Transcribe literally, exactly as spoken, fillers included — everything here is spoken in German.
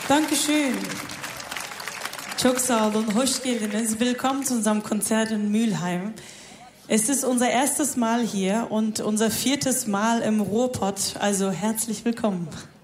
Dankeschön. Çok sağ olun, hoş geldiniz. Willkommen zu unserem Konzert in Mülheim. Es ist unser erstes Mal hier und unser viertes Mal im Ruhrpott, also herzlich willkommen.